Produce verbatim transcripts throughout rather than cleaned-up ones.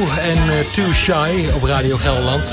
en uh, Too Shy op Radio Gelderland.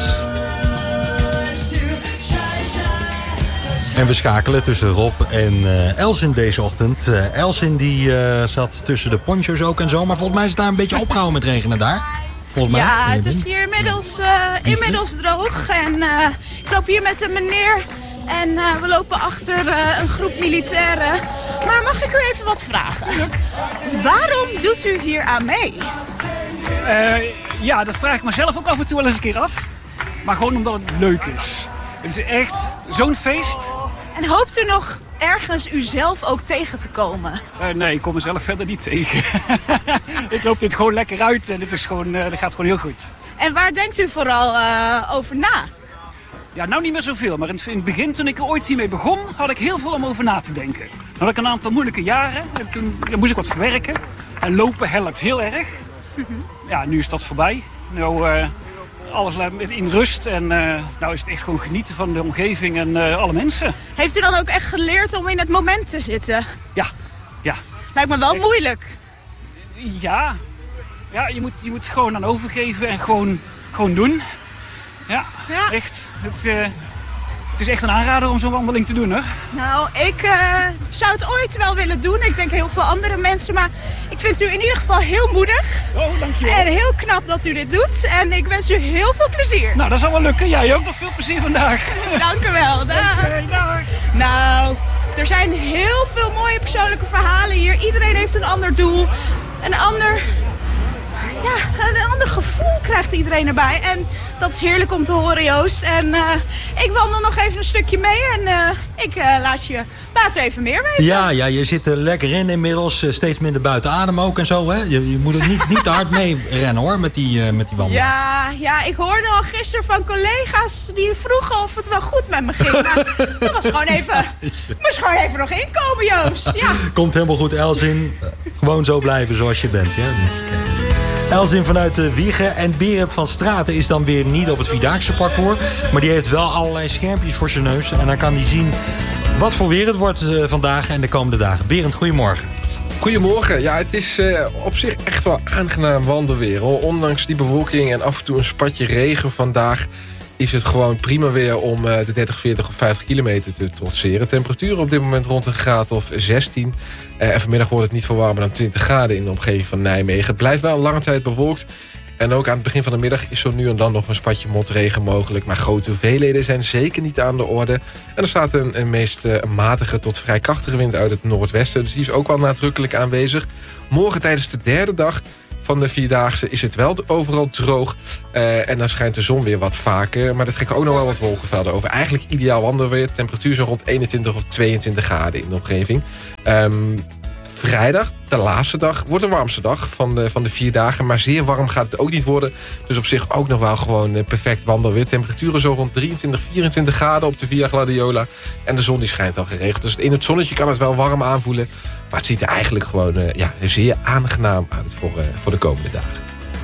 En we schakelen tussen Rob en uh, Elsin deze ochtend. Uh, Elsin die uh, zat tussen de poncho's ook en zo. Maar volgens mij is het daar een beetje opgehouden met regenen daar. Volgens mij. Ja, het is hier inmiddels, uh, inmiddels droog. En uh, ik loop hier met een meneer. En uh, we lopen achter uh, een groep militairen. Maar mag ik u even wat vragen? Waarom doet u hier aan mee? Uh, ja, dat vraag ik mezelf ook af en toe wel eens een keer af. Maar gewoon omdat het leuk is. Het is echt zo'n feest. En hoopt u nog ergens uzelf ook tegen te komen? Uh, nee, ik kom mezelf verder niet tegen. Ik loop dit gewoon lekker uit en dit is gewoon, uh, dat gaat gewoon heel goed. En waar denkt u vooral uh, over na? Ja, nou niet meer zoveel. Maar in het, in het begin, toen ik er ooit hiermee begon, had ik heel veel om over na te denken. Dan had ik een aantal moeilijke jaren. En toen dan moest ik wat verwerken. En lopen helpt heel erg. Mm-hmm. Ja, nu is dat voorbij. Nou, uh, alles in rust. En uh, nou is het echt gewoon genieten van de omgeving en uh, alle mensen. Heeft u dan ook echt geleerd om in het moment te zitten? Ja, ja. Lijkt me wel echt moeilijk. Ja, ja je, moet, je moet gewoon aan overgeven en gewoon, gewoon doen. Ja, ja, echt. Het, uh, het is echt een aanrader om zo'n wandeling te doen, hoor. Nou, ik uh, zou het ooit wel willen doen. Ik denk heel veel andere mensen. Maar ik vind u in ieder geval heel moedig. Oh, dankjewel. En heel knap dat u dit doet. En ik wens u heel veel plezier. Nou, dat zal wel lukken. Jij ook nog veel plezier vandaag. Dank u wel. Dag. Okay, dag. Nou, er zijn heel veel mooie persoonlijke verhalen hier. Iedereen heeft een ander doel. Een ander... Ja, een ander gevoel krijgt iedereen erbij. En dat is heerlijk om te horen, Joost. En uh, ik wandel nog even een stukje mee. En uh, ik uh, laat je later even meer weten. Ja, ja, je zit er lekker in inmiddels. Steeds minder buiten adem ook en zo. Hè? Je, je moet er niet, niet te hard mee rennen, hoor, met die, uh, met die wandeling. Ja, ja, ik hoorde al gisteren van collega's die vroegen of het wel goed met me ging. Nou, dat was gewoon even... moest gewoon even nog inkomen, Joost. Ja. Komt helemaal goed, Elsin. Gewoon zo blijven zoals je bent, ja. Elsin vanuit de Wiegen en Berend van Straten is dan weer niet op het Vierdaagse parcours. Maar die heeft wel allerlei schermpjes voor zijn neus. En dan kan hij zien wat voor weer het wordt uh, vandaag en de komende dagen. Berend, goedemorgen. Goedemorgen. Ja, het is uh, op zich echt wel aangenaam wandelweer, hoor. Ondanks die bewolking en af en toe een spatje regen vandaag is het gewoon prima weer om uh, de dertig, veertig of vijftig kilometer te trotseren. Temperatuur op dit moment rond een graad of zestien. Uh, en vanmiddag wordt het niet veel warmer dan twintig graden in de omgeving van Nijmegen. Het blijft wel een lange tijd bewolkt. En ook aan het begin van de middag is zo nu en dan nog een spatje motregen mogelijk. Maar grote hoeveelheden zijn zeker niet aan de orde. En er staat een, een meest uh, matige tot vrij krachtige wind uit het noordwesten. Dus die is ook wel nadrukkelijk aanwezig. Morgen tijdens de derde dag van de Vierdaagse is het wel overal droog. Uh, en dan schijnt de zon weer wat vaker. Maar er trekken ook nog wel wat wolkenvelden over. Eigenlijk ideaal wandelweer. Temperatuur zo rond eenentwintig of tweeëntwintig graden in de omgeving. Um, vrijdag, de laatste dag, wordt de warmste dag van de, van de vier dagen. Maar zeer warm gaat het ook niet worden. Dus op zich ook nog wel gewoon perfect wandelweer. Temperaturen zo rond drieëntwintig, vierentwintig graden op de Via Gladiola. En de zon die schijnt al geregeld. Dus in het zonnetje kan het wel warm aanvoelen. Maar het ziet er eigenlijk gewoon uh, ja, zeer aangenaam uit voor, uh, voor de komende dagen.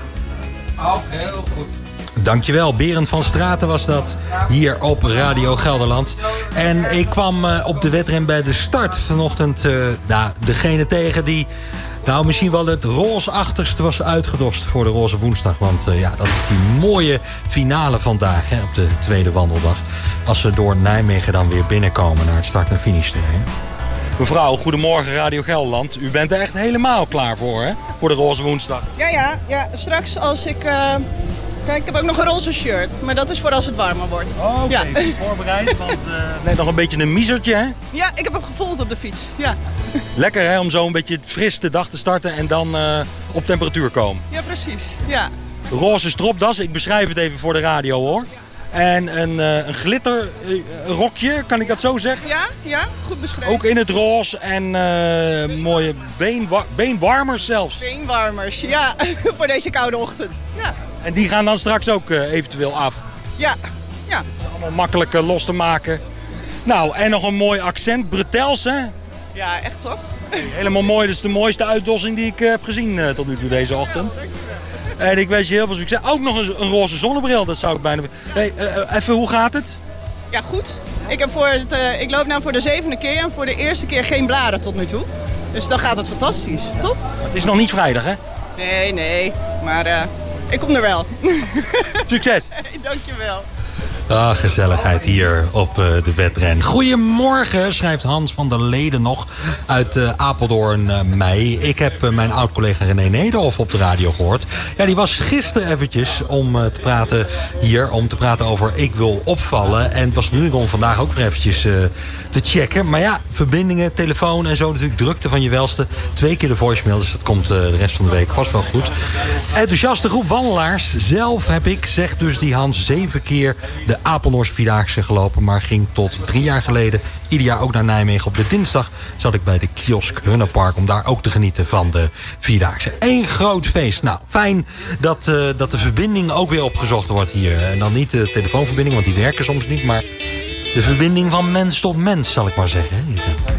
Oh, heel goed. Dankjewel, Berend van Straten was dat, hier op Radio Gelderland. En ik kwam uh, op de wedren bij de start vanochtend uh, nou, degene tegen die nou misschien wel het roosachtigste was uitgedost voor de Roze Woensdag. Want uh, ja, dat is die mooie finale vandaag, hè, op de tweede wandeldag. Als ze door Nijmegen dan weer binnenkomen naar het start- en finishterrein. Mevrouw, goedemorgen Radio Gelderland. U bent er echt helemaal klaar voor, hè? Voor de Roze Woensdag. Ja, ja, ja. Straks als ik... Uh... Kijk, ik heb ook nog een roze shirt, maar dat is voor als het warmer wordt. Oh, oké. Okay. Ja. Voorbereid, want uh, net nog een beetje een miezertje, hè? Ja, ik heb hem gevoeld op de fiets, ja. Lekker, hè, om zo een beetje fris de dag te starten en dan uh, op temperatuur komen. Ja, precies, ja. Roze stropdas, ik beschrijf het even voor de radio, hoor. En een, uh, een glitterrokje, kan ik dat zo zeggen? Ja, ja, goed beschreven. Ook in het roze en uh, mooie beenwa- beenwarmers zelfs. Beenwarmers, ja, voor deze koude ochtend, ja. En die gaan dan straks ook uh, eventueel af. Ja, ja. Het is allemaal makkelijk uh, los te maken. Nou, en nog een mooi accent, bretels, hè? Ja, echt toch? Helemaal mooi, dat is de mooiste uitdossing die ik uh, heb gezien uh, tot nu toe deze ochtend. En ik wens je heel veel succes. Ook nog een, een roze zonnebril, dat zou ik bijna... Hey, uh, even, hoe gaat het? Ja, goed. Ik, heb voor het, uh, ik loop nu voor de zevende keer en voor de eerste keer geen blaren tot nu toe. Dus dan gaat het fantastisch, toch? Het is nog niet vrijdag, hè? Nee, nee. Maar uh, Ik kom er wel. Succes! Hey, dankjewel. Ah, gezelligheid hier op uh, de wedren. Goedemorgen, schrijft Hans van der Leden nog uit uh, Apeldoorn uh, mij. Ik heb uh, mijn oud-collega René Nederhoff op de radio gehoord. Ja, die was gisteren eventjes om uh, te praten hier, om te praten over Ik Wil Opvallen. En het was nu om vandaag ook weer eventjes uh, te checken. Maar ja, verbindingen, telefoon en zo natuurlijk drukte van je welste. Twee keer de voicemail, dus dat komt uh, de rest van de week vast wel goed. Enthousiaste groep wandelaars. Zelf heb ik, zegt dus die Hans, zeven keer de Apeldoornse Vierdaagse gelopen, maar ging tot drie jaar geleden ieder jaar ook naar Nijmegen. Op de dinsdag zat ik bij de kiosk Hunnepark om daar ook te genieten van de Vierdaagse. Eén groot feest. Nou, fijn dat, uh, dat de verbinding ook weer opgezocht wordt hier. En dan niet de telefoonverbinding, want die werken soms niet, maar de verbinding van mens tot mens, zal ik maar zeggen. Hè?